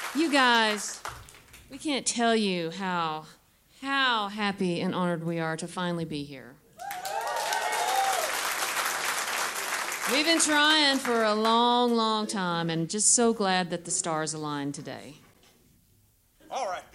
You guys, we can't tell you how happy and honored we are to finally be here. We've been trying for a long, long time and just so glad that the stars aligned today. All right.